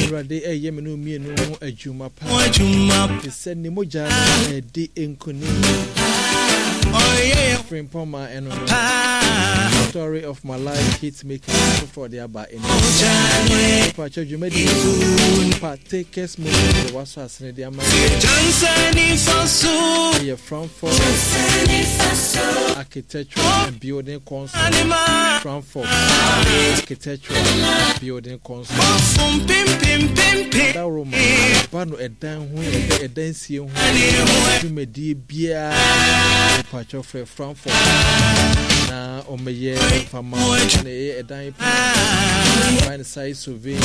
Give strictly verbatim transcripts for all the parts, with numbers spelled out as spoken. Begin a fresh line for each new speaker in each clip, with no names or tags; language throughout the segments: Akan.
Rade e ye menu mi no adwuma pa. Te se ni moja e di enkoni. Oh yeah. Frimpoma eno. Story of my life hits making for the aba in. Pa chojuma di partakers mo was asene di ama. Yeah, Frankfurt Architectural and Building Council. Frankfurt Architectural and Building Council. That room, Bano a down who a dancing who may be beer patch of Frankfurt. Now, on my year, from a dime find a size of it.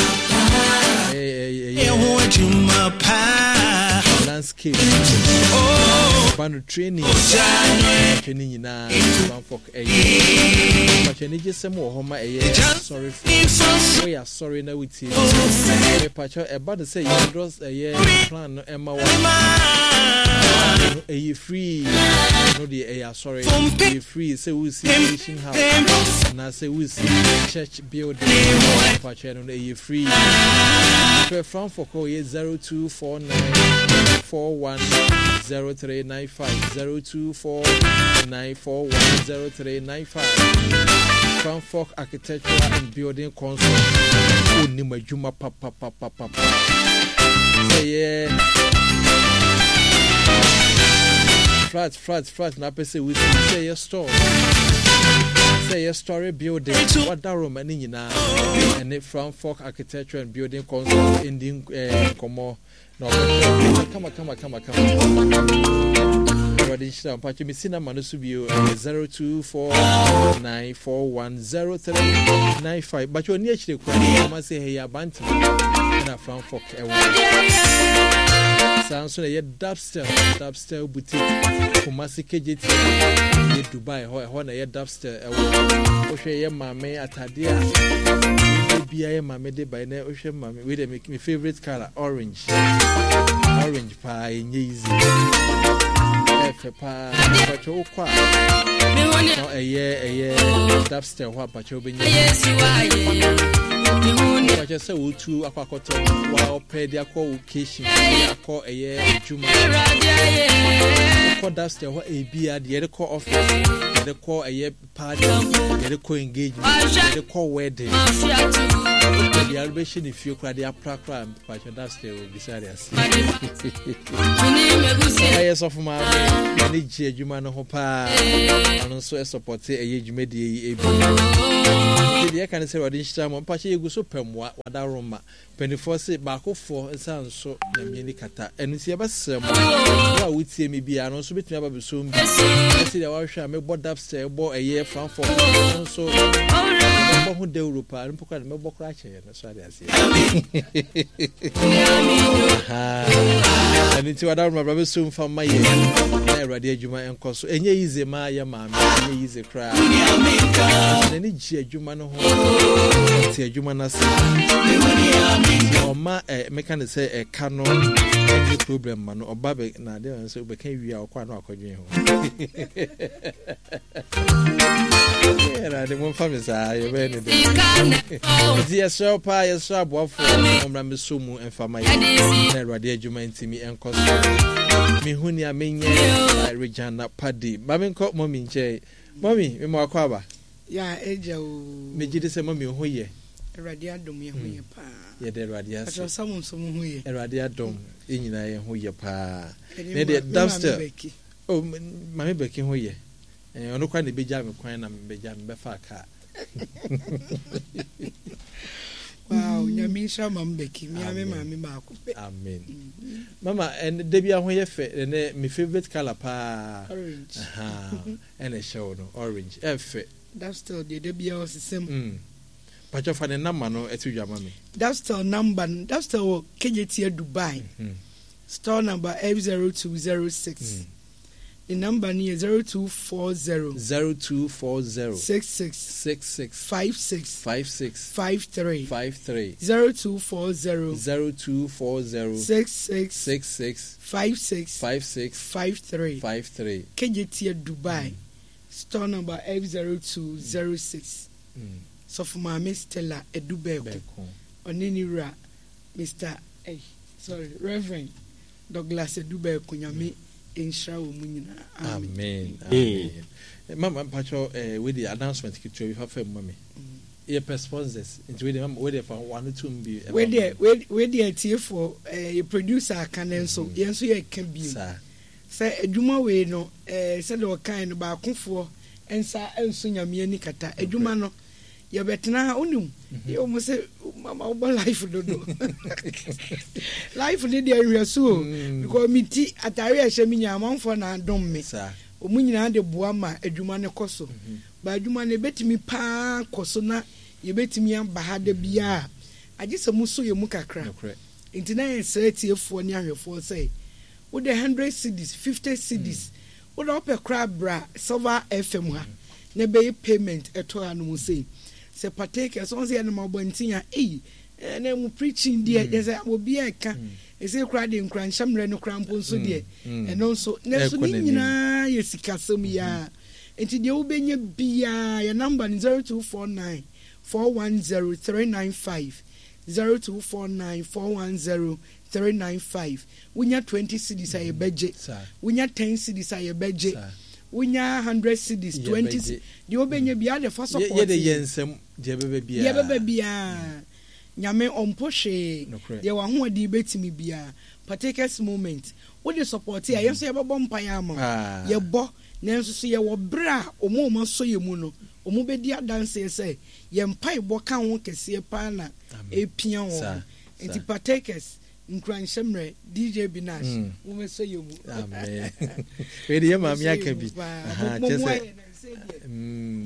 Landscape. Bano training. Training na Frankfurt. But you need some more home. Sorry for we are sorry now with you. About to say you draw a year plan Emma a free no the a sorry a free say we see fishing house and I say we see church building patch on a free from for call zero two four nine four one zero three nine five zero two four nine four one zero three nine five. Frankfurt Architectural and Building Council. Only my Juma papa papa papa. Say yeah. Flat, flat, flat. Na pese we say your store. Say your story building. What that room any na? And it Frankfurt Architectural and Building Council in the Como. No, come on, come on, come on, come on. Radisha, Pachi Messina Manusubio zero two four nine four one zero three nine five. But you're near the question. I must say, hey, Bantam and a Frankfurt. Sounds like a dubster, dubster boutique. Kumasi K J T, Dubai, Hona, a dubster. Osha, Mamma, Atadia. Maybe I am my made by now. Osha, Mamma, with make me favorite color orange. Orange pie, easy. Papa, but you quite a year, a year, dubster, what but you'll be yes, you are. But you say, two aquacoto, while pay their co-location, I call a year, Juma. For dubster, what a beer, the other call office, the call a year party, the co engagement, the call wedding. The elevation if you cry the upper crime, but your dubster will be serious. Yes, of my manager, you man of Hopa, and also a support a age media. I can say what each time on Pachi go so pem what that room. twenty-four say back for and sounds so many cata. And it's about some. What would say me be and also be never be soon. I see the washer, make what upstairs, bought a year from for so. Who de Europa and Poca and Mobo Cratcher, that's what I say. And into a down my brother soon from my year. I ready Juma and Cosso. And ye is a Maya mammy, and ye is a crowd. And each year Jumano, see a Jumanas or ma a mechanic say a canon, any problem, man, or Babby, and I so became we are quite not going home. Yeah, the one family say, dear Sir Pie, a sub waffle from Ramisumu and for my radio Juma to me and Cosso. Mihunia Minya, Regina Paddy, Babin Cock Mommy J. Mommy, in my quaba.
Ya, Ejo,
Majid is a mommy who ye.
A radiadum, you pa.
Ye, the radias,
or someone some who ye.
A radiadum, in I who ye pa. Lady Dumpster. Oh, my Becky who ye. And no quite be jam, quine and be jam befaka.
Wow, Yamisha Mambeki, Miami, Mammy Marco.
Amen. Mamma, and Debbie, when you fit, and my favorite color pa
orange.
And a show, no orange. F.
That's still the Debbie was the same.
But you're finding number no at your mammy.
That's still number, that's still K J T Dubai. Store number F zero two zero six. The number near zero two four zero
zero two four zero
six six
six six
five six
five six
five three
five three
zero two four zero
zero two four zero
six six
six six
five six
five six
five three
five three.
K J T Dubai. Mm. Store number F zero two zero six. So for my Miss Stella Edubeko. Onenira Mister Hey, sorry, Reverend Douglas Edube Kunyami Insha Umunyina.
Amen. Amen. Mama Pacho, uh, with the announcement, you have a mommy. Your sponsors into the mom waiting for one or two be where there where
the tea for a producer can so yes we can be sir say adwuma we no eh say the kind ba kofo ensa enso nyame ni kata adwuma no ye betena onum ye o mo say mama o life dodo life dey dey area so because me ti atare a hye me nyamanfo na dom me sir o mu nyina de boa ma adwuma ne koso ba adwuma ne betimi pa koso na ye betimi amba ha da bia agese mu so ye mu kakra enti na ye setiefo ne ahwefo say wo de one hundred cedis fifty cedis wo do pe kra bra silver F M ha na be payment eto anu mu say se partake so say na mabontia eh na mu preaching there ye say obi e ka e say kra de nkran hyamre no kra mpo so there e no so na so ni nyina ye sikasem ya enti de wo benya bia your number is zero two four nine four one zero three nine five zero two four nine four one zero three nine five. Winya twenty cedis aye beje. Winya ten cedis aye beje. Winya one hundred cedis twenty. The obenye bia the first support.
Ye de yensem de bebe bia.
Ye bebe bia. Nyame omposhe. Ye wa ho adi betimi bia. Partakers moment. What the support here? Yes, ye bebo mpaya ama. Ye bo nanso so ye wo bra omo omo so ye mu no. Omo be dia dance say ye mpai bo ka ho kese pa na epia wo. Enti partakers nkran shemre D J Binash wo me so ye mu.
Amen. We dey mama aka bi. Aha chese. Mm.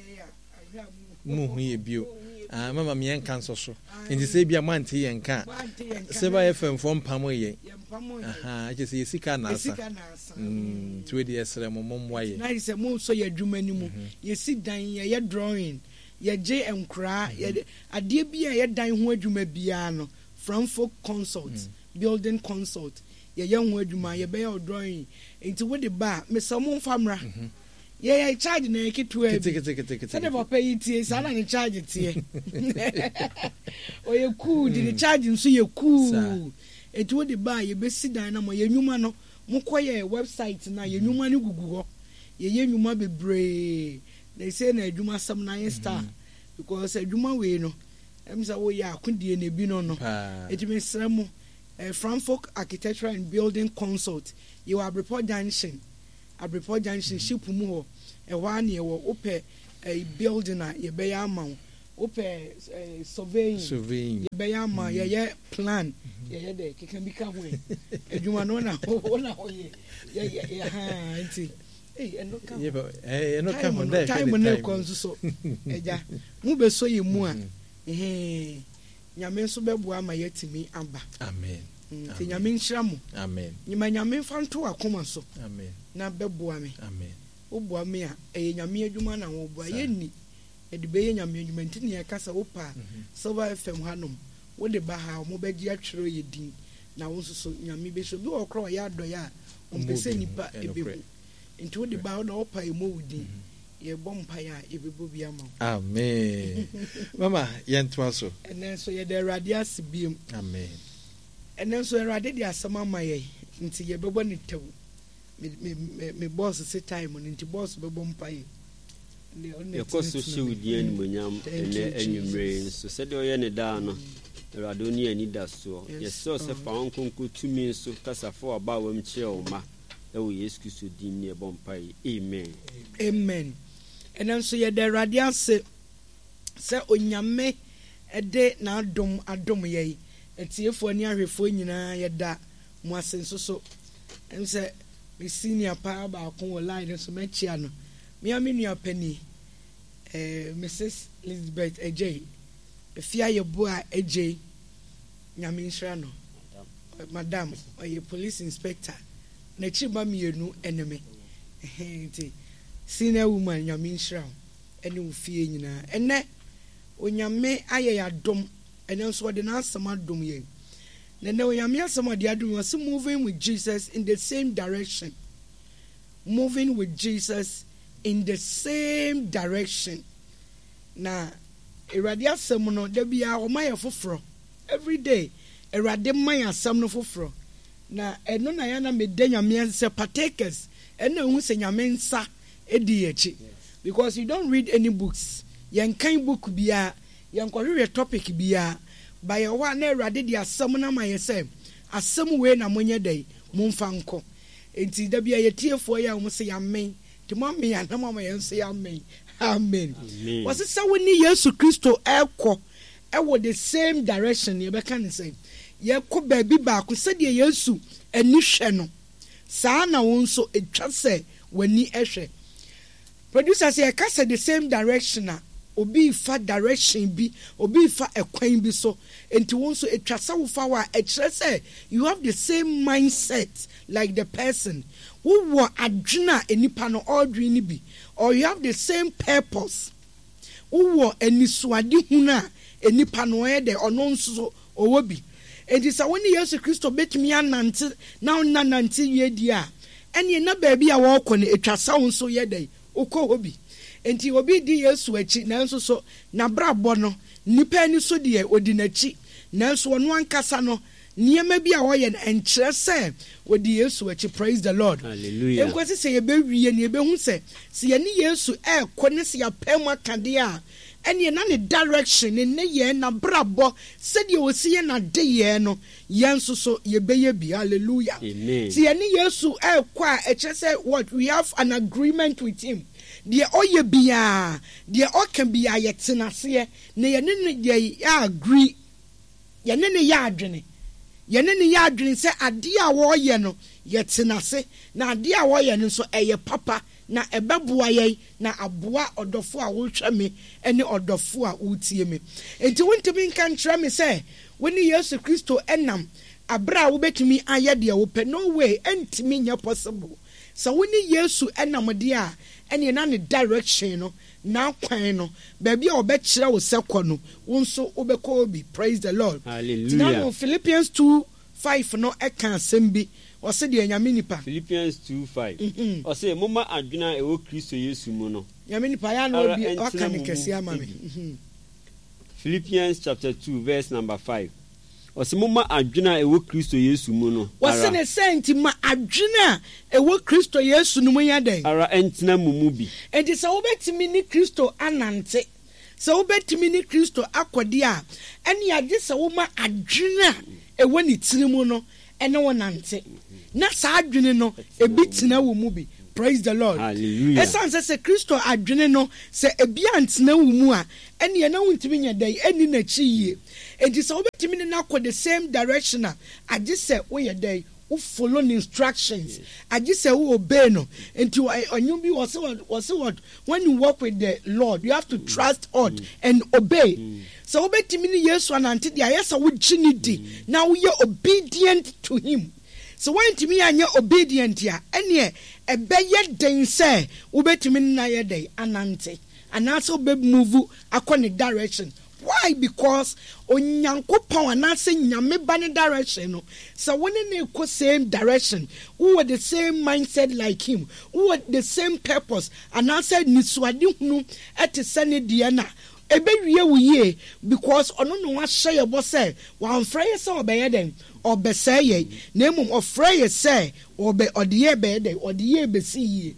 Mu hu ye bio. Ah mama me yan kan so so. Enti say bia mante ye nka. Seba F M fo mpamo ye. Aha chese ye sika na asa. Mm. Twe dey esre mo momwa ye.
Na ise mo so ye adwuma ni mu. Ye si dan ye ye drawing. Ye je enkra ye ade bia ye dan ho adwuma bia no. From folk consult, mm. building consult, ye young word ma ye be drawing into what the bar, Miss Samon Famra. Ye, I charge na ki to a ticket. Say never pay it is and charge it here. Or you cool, did the charging so you cool. It would the bar ye be sit down mo ye nyuma no mo koye website na ye nyuma ni gugu ye ye nyuma be brave. They say na edwuma sam na star because edwuma we no emsa wo ya akundie na bi no no etime sramo Frankfurt Architectural and Building Consult you are report junction Abreport junction ship mu ho e wa na e wo ope a building a ye be ya ma ope surveying
surveying
ye be ya ma ye ye plan ye ye de keke bi ka ho edwuma no na ho na ho ye ye ye ha nti eh eno ka
eh eno ka mo da
time na ko so eja mu be so ye mu a eh nyame so bebo ama yetimi aba
amen
nti nyame nhyira mo
amen
nyima nyame fanto akoma so
amen
na bebo ame
amen
obo ame a eh nyame adwuma na wo bo ayeni e de be nyame adwuma nti ne yakasa wo pa Silver F M hanom wo de ba ha mo be gi atwero ye din na wo so so nyame be so bi okro ya adoya o mpese nipa ebebu nti wo de ba wo na wo pa e mo wudi ye bompa ya ebebo bia ma
amen mama yentoa so
enen so ye de radia sibiem
amen
enen so radia de asama ma ye nti ye bebo ni tew me me me boss say time nti boss bebo mpa ye
ye koso shiwudi en monyam ene enwumre nso se de oye ne da no rado ni ani da so ye so se fa onkonko tumi nso kasafo aba wam kye o ma e wo Yesu Kristo din ne bompa ye amen
amen enen so ye de radia se se onyame ede na adom adom ye etiefo ni ahwefo nyina ye da mo asenso so em se me senior pa ba ko line so me chia no me amenu apani eh Missus Elizabeth Ejay efia ye boa Ejay nyame nhira no madam oye police inspector na chiba mienu eneme eh senior woman nyame nhira ene ufie nyina ene onyame aye ya dom ene so de na asama dom ye na na onyame asama de adom was moving with Jesus in the same direction moving with Jesus in the same direction na eradia asem no da bia o maye foforo every day Erade man asam no foforo na eno na ya na mede nyame se partakers eno hu se nyame nsa edi echi because you don't read any books yen kan book bia yen kwahwe topic bia by your one na erade di asam na ma yesem asam we na monye dai mumfa nko enti da bia yetiefo ya wo se yamen ti mo me ya na mo ma yen se yamen amen was se woni Yesu Kristo ekọ ewo the same direction ye be kan say ye ko baabi ba ko se de Yesu ani hwe no saa na won so etwa se wani ehwe producer say ka se the same direction na obi fa direction bi obi fa ekwan bi so enti won so etwa se wo fa wa e kire se you have the same mindset like the person who were adwena enipa no ordering ni bi or you have the same purpose who were enisuade huna enipa no e de ono nso owo bi enti sa woni Yesu Kristo betumi anante na onanante wie di a ene na baabi a wo kɔ ne etwa sa wo nso ye dai ukɔ hobi enti obi di Yesu achi na nso so na brabɔ no nipa ni so de odi nachi na nso ono ankasa no niema bi a wo ye enkyerɛ sɛ odi Yesu achi. Praise the Lord.
Hallelujah.
Enkwasi sɛ ye be wie ne ye be hu sɛ se ye ni Yesu e kɔ ne se ya pɛm akade a ene na ne direction ne ne ye na brabɔ sɛ de osi ye na de ye no yenso so ye be ye bi. Hallelujah.
Amen.
Se ye ni Yesu e kɔ a e kyerɛ sɛ what we have an agreement with him. Die oye bia die oka bia ye tenase ne ye ne ye agree ye ne ne ya adwene ye ne ne ya adwene se ade a wo ye no ye tenase na ade a wo ye no so eye papa na ebeboa ye na aboa odofo a wo hwa me ene odofo a wo tie me enti wontimi nka ntra me se woni Yesu Kristo enam abra wo betumi aye de wo pe no way entimi nya possible so woni Yesu enam de a ene na ne direction no na kwan no baabi a obekire wo sekọ no wonso obekọ obi. Praise the Lord.
Hallelujah.
Now Philippians two five no eka sembi o se de nyame nipa.
Philippians two five o se moma adwena e wo Kristo Yesu mu no
nyame nipa ya no obi o ka ne kese ama me.
Philippians chapter two verse number five o se moma adwena e wo Kristo Yesu mu no
o se ne senti ma adwena e wo Kristo Yesu no mu ya den
ara entina mu mu bi
enti se wo betimi ni Kristo anante se wo betimi ni Kristo akode a ene ade se wo ma adwena e wo ni tirimu no ene wo nante na sa adwene no e bitina wo mu bi. Praise the Lord.
Hallelujah.
Esan se se Kristo adwene no se ebi antena wo mu a ene na wontimi nya dai eni na chi yie enti se obetimi ne na akọ the same direction a age se wo ye dai wo follow the instructions age se wo obey no enti onyu bi was was what when you walk with the Lord you have to trust God mm. and obey mm. so obetimi ne Yesu anante dia yesa wo gini di na wo ye obedient to him. So when to me anya obedient ya ene ebeye den say ubetimi na ye dey anante and also be move akọ direction. Why? Because onyankopon anase nyame ba ne direction no so when ne ko same direction who were the same mindset like him who were the same purpose and answer nisuade hunu ete sene de na ebe wie wo ye because ono no wa hye ye bo say wan frey say obeye den obese ye na mum ofrey say obe odiye be den odiye be si ye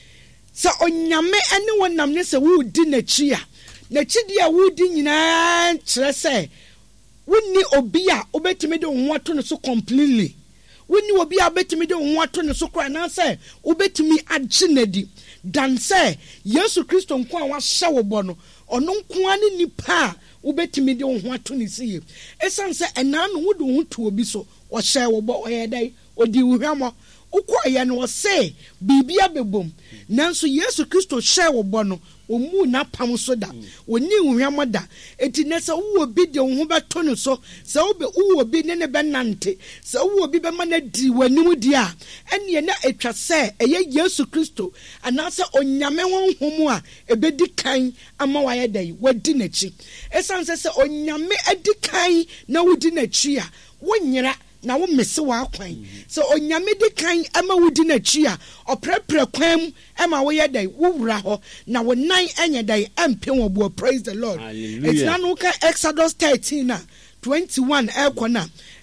so onyame ene wonam ne se wo di na chi a na chi dia wo di nyina kire say wonni obi a obetimi de ho ato ne so completely wonni obi a obetimi de ho ato ne so kra na say obetimi agye nadi dan say Yesu Kristo nko a wa hye wo bo no ono nko ani nipa ubetimi de ho ato ne sie esan se ena no wo de ho to obi so o hye wo bo oyɛ dai odi uhwamo ukoye no se bibia bebom nanso Yesu Kristo hye wo bo no omu na pam so da oni uhwamo da enti ne se wo obi de ho beto no so se wo be wo obi ne ne benante se wo obi be ma na di wanim di a ene na etwa se eye Yesu Kristo anase onyame honhom a ebedi kan ama waye dai wadi nachi esanse se onyame adi kan na wodi nachi a wonyira na wo mese wa kwan so onyame di kan ama wodi na chi a oprepre kwam ama wo ye dai wo wura ho na wo nan enye dai ampe wo bo. Praise the Lord.
Hallelujah.
It's na no ka Exodus thirteen na twenty-one e kona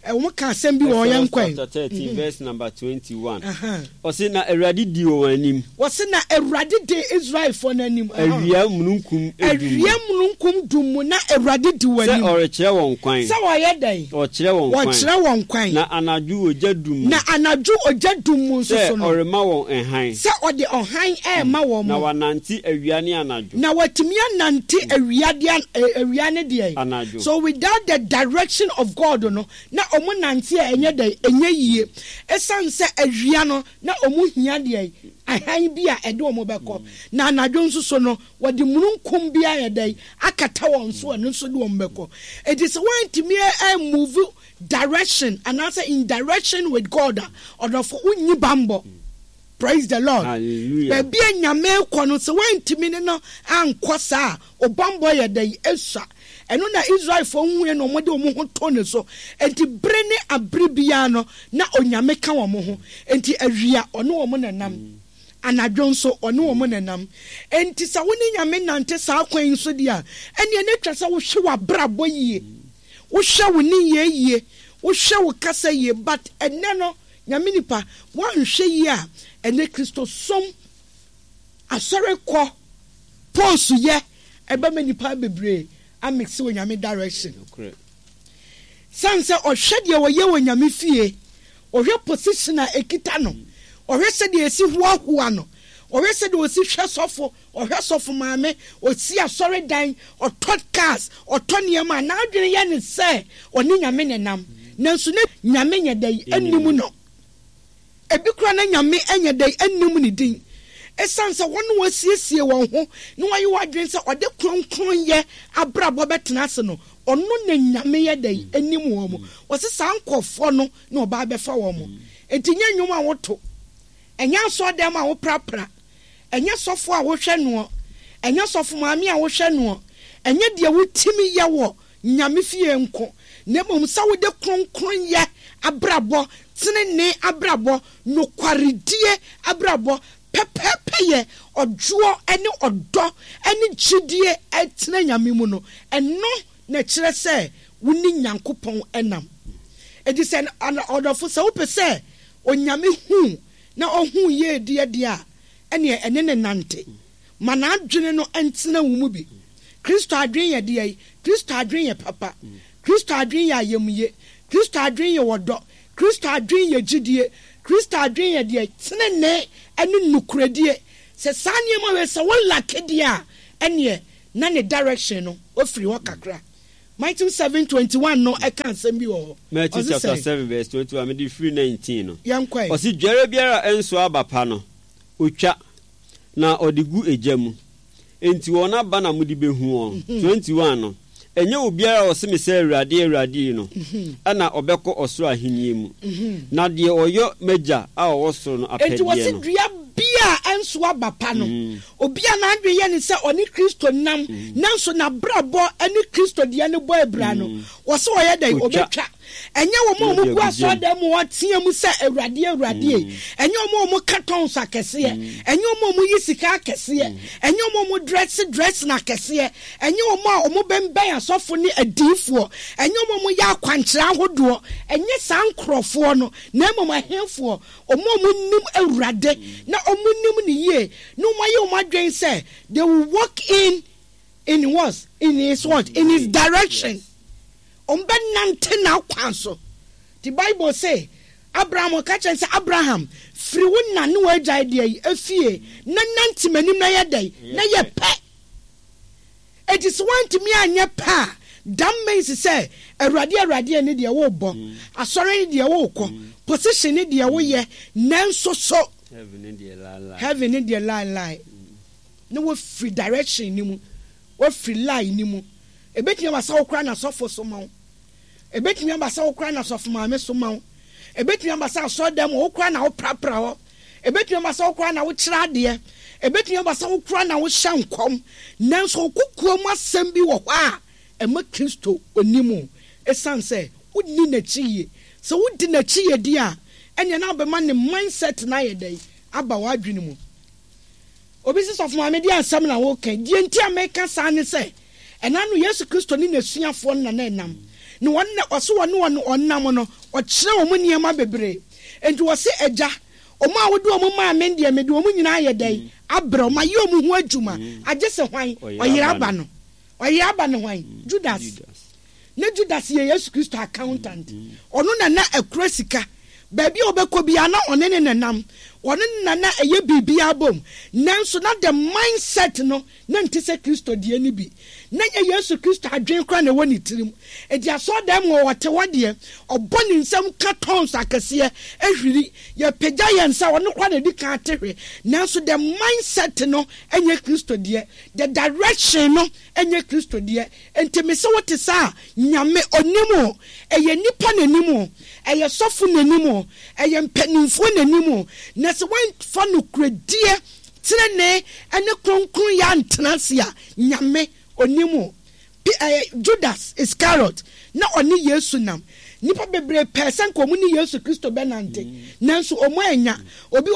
e wo ka asem bi wo yen kwan
chapter thirteen verse number twenty-one. O se na Awurade di wo anim.
O se na Awurade di Israel for nanim.
Awia mununkum edum.
Awia mununkum dum na Awurade di wo anim.
Se orekere won kwan.
Se wo ye dai.
O kire won kwan.
O kire won kwan.
Na anaju ojadum.
Na anaju ojadum nso so no.
Se orema won enhan.
Se ode onhan e ma wo mo.
Na wananti awia ne anaju.
Na watimi ananti awia de awia ne de. So without the direction of God no na omo nante enye de enye yie esan se awia no na omo hia de ahan bi a ede omo beko na anadwo nso so no wode mununkum bi a yede akata won so eno so de omo beko. It is when to me a move direction and answer in direction with God or for unyi bambo. Praise the Lord.
Hallelujah.
Baby nyame kono so wantimi no ankɔ saa obambo yɛ dɛ esua ɛno na Israel fo hu no mo de mo ho to ne so enti bre ne abre bia no na onyame ka wo mo ho enti awia ɔno wo mo nanam anadwo nso ɔno wo mo nanam enti sa wo ne nyame nante saa kwan so dia ɛne ne twa sa wo hwe wa brabɔ yie wo hwe wo ne yie yie wo hwe wo kasa yie but ɛne no nyame nipa wo nhwe yie a ene Kristo som asore ko ponsu ye ebe manipa bebre a mix wo nyame direction.
Correct.
Sanse ohwe de wo ye wo nyame fie ohwe position a ekita no ohwe se de esi hoa hoa no ohwe se de osi hwe sofo ohwe sofo maame osi asore dan otot cars otoniam na adwene ye ne se oni nyame nenam nanso ne nyame nye dai animu no ebi kura na nyame enye dai annum ni din esansa wonu wasiesie won ho no wayi wadwen se ode kronkron ye abrabo betena ase no ono na nyame ye dai anim wo mo wose sankofo no na oba befa wo mo entinya nwom a woto enya so dem a wo prapra enya sofo a wo hwe no enya sofo maame a wo hwe no enya de wotimi ye wo nyame fie nko na mom sa wo de kronkron ye abrabo tene abrabo no kwaridie abrabo pepepeye ojuo ene odo ene gidie etena nyame mu no eno na kire se woni nyankopon enam edisen an odofo se wo pese onyame hu na ohun ye die die a ene ene ne nante mana adwene no entena wo mu bi Kristo adwen ye die Kristo adwen ye papa Kristo adwen ye ayemye Kristo adwen ye wodo Kristo adwen ye gidie Kristo adwen ye die tenene ene nukuradie se sanye ma we se wo lakedi a ene na ne direction no ofiri wo kakra Matthew seven twenty-one no e kan sem bi wo
Matthew chapter seven verse twenty-one me di free nineteen no
yankwa
o si dwere biara enso abapa no otwa na odigu ejamu enti wona ba na mudi behu on twenty-one no enye obiara o se me se Awurade Awurade no ana obekọ osoro ahenni mu na de oyo meja a o wosoro no apede no enti wose
dua bia enso abapa no obia na adwe ye ne se oni Kristo nam nanso na brabo ani Kristo de ne boy bra no wose oye dai obetwa enye wo mo mu gua so da mu watia mu se Awurade Awurade enye wo mo katon sa kese enye wo mo yisika kese enye wo mo dress dress na kese enye wo mo bemben asofo ni adifo enye wo mo ya kwankyera hodo enye sankrofo no na mo mahemfo omo mo nim Awurade na omo nim ni ye no mo ye o madwen se they will walk in in what in his what in his direction. Ombe nante na kwanso. The Bible say Abraham okachen say Abraham free wona ne wagya de afie na nante manim na yedai na ye pe. It is one to me anya pa. That means say Awurade Awurade ne de wo bo. Asore ne de wo kọ. Position ne de wo ye nanso so
heaven in the lie
heaven in the lie lie. No wo free direction ni mu. Wo free lie ni mu. Ebetumi abasa okra na sofo so mawo ebetumi abasa okra na sofo maame so mawo ebetumi abasa so dem okra na wo prapra ho ebetumi abasa okra na wo kira de ebetumi abasa okra na wo hya nkom nanso okukuo mu asem bi wo ha ema Kristo onimu esanse wudi na chiye so wudi na chiye di a enya na be man ne mindset na ye dai aba wa adwene mu obi se sofo maame di ansam na wo kan die ntia meka sa ne se enanu Yesu Kristo ni nasuafo na na enam no one oso one one onnam no okire omo niema bebre enti wo se agya omo awodo omo ma me ndie me de omo nyina ayedai abrɛ ma ye omo hu adwuma agye se hwan oyira ba no oyira ba no hwan Judas ne Judas ye Yesu Kristo accountant ono na na akura sika baby obekɔ bia na one ne nanam one na na eye bibia bom nanso na the mindset no na ntise Kristo die ni bi na ye Yesu Kristo adwen kra na woni tirim edi aso dem wo wote wode oboni nsam ka tons akase ehwiri ye pagya ye nsa one kwa na di ka atehwe nanso the mindset no enye Kristo die the direction no enye Kristo die entemese wote sa nyame onimo eye nipa nanimo eye sofu nanimo eye mpanimfo nanimo na se wan fa no kredie trene ene kronkron ya ntenasia nyame onimo Judas Iscariot na oni Yesu nam nipa bebre person ko mu ni Yesu Kristo benante nanso omo anya obi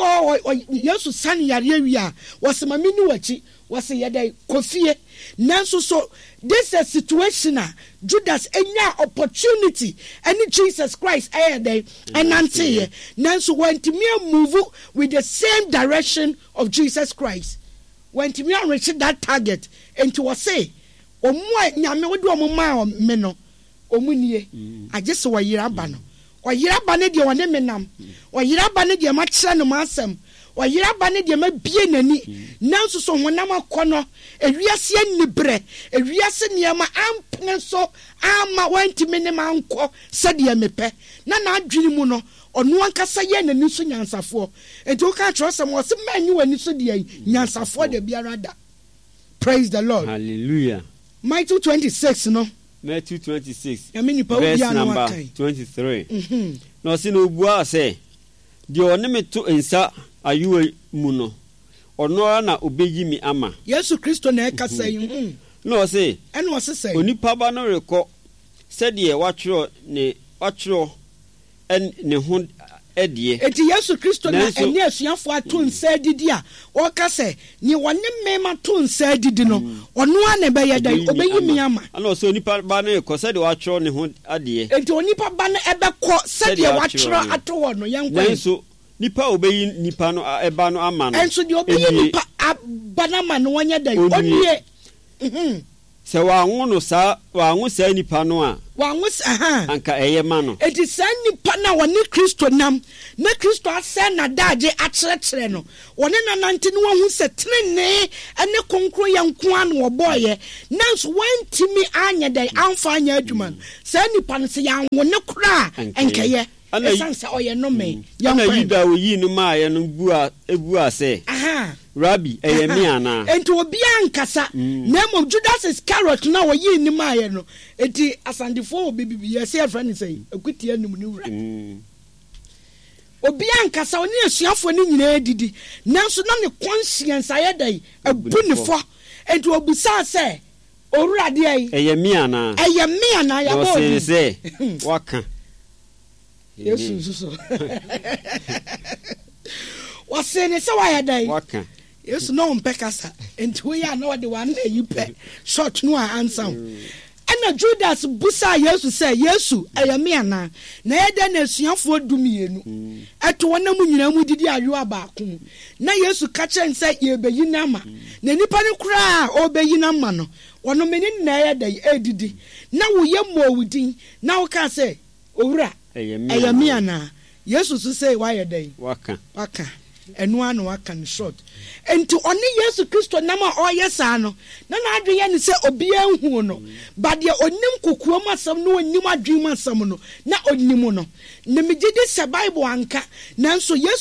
Yesu san yare wia wasema mini wachi wase yedai kofie nanso so this is a situation a Judas enya opportunity any Jesus Christ ayedai enante nanso went me move with the same direction of Jesus Christ went me reach that target into was say omo nyame wodi omo ma me no omunie agye se wayira ba no wayira ba ne de wone menam wayira ba ne de ma kire no masem wayira ba ne de ma bie nani nanso so honam akono ewiase anibre ewiase niama ampne so ama wantimi ne manko sade mepe na na adwini mu no ono ankasa ye nani so nyansafo enti o ka trosem wo se manyi wani so de nyansafo de biara da. Praise the Lord.
Hallelujah.
Matthew twenty-six no
Matthew twenty-six
I mean
verse number twenty-three. Mhm. No se no bua se de one me to ensa ayu mu no ono na obeyi mi ama
Yesu Kristo na ekasa yi.
No se
ene wo se say
onipa ba no rekọ se de watwero ne watwero en ne ho edie
eti Yesu Kristo na ene asuafo ato nsa didi a wo ka se ni wone mema to nsa didi no ono a na be yedai obeyi mi ama
ana so onipa ba no rekọ se de watwero ne ho ade
enti onipa ba no ebekọ se de watwero ato wo no yenkwa
so nipa obeyi nipa no eba no ama no
enso de obeyi nipa abanama no wanya dai odie mhm
se wa anwo sa wa anwo sa nipa no a
wa anwo aha
anka eye ma no
eti sa nipa na woni Kristo nam na Kristo asa na daje akyerɛkyerɛ no woni na nante no hu se trene ene konkro yanko an wo boye nanso wantimi anya dai amfa anya adwuma sa nipa no se ya anwo ne kura enkeye ana sansa oye no me
yana Yuda oyi no ma ye no bua ebua se
aha
Rabbi eye mi ana
enti obi ankasa na mom Judas Iscariot na oyi ni ma ye no enti asandifo obi bibi ye se afra ni sei akuti anum ni wura obi ankasa oni asuafo ni nyina edidi nanso na ne conscience ayedai abu ne fo enti obusa se owurade ai
eye mi ana
eye mi ana ya bo
se se waka
Yesu so wase ne se wayedai
waka
Yesu no mpekasa enti we ya na wode wan na yipe short no answer ana Judas busa Yesu say Yesu ayame ana na yede na suafo dumienu eto wona mu nyina mu didi ayo abaako na Yesu ka kyen say ye beyi na ma na nipa ne kura obeyi na ma no wono meni na yede edidi na wo yemo wudin na wo ka say owura ayame ana Yesu so say why yede
waka
waka enu anu waka no short enti oni Yesu Kristo nama oyesa no na na adwe ne se obi anhu no but ye onim kokuo masam no onim adwe masam no na onim no ne megide se Bible anka nanso Yesu